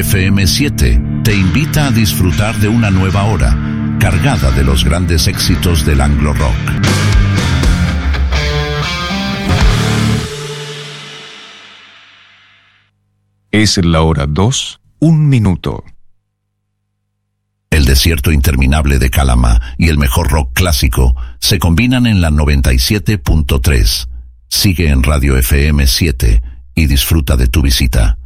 FM7 te invita a disfrutar de una nueva hora, cargada de los grandes éxitos del Anglo Rock. Es la hora 2, 1 minuto. El desierto interminable de Calama y el mejor rock clásico se combinan en la 97.3. Sigue en Radio FM 7 y disfruta de tu visita.